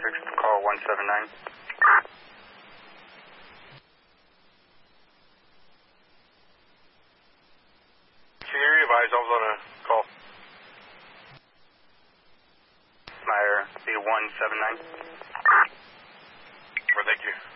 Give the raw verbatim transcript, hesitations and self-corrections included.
six, call one seven nine. Can you revise? I was on a call. Meyer, B one seven nine. Well, thank you.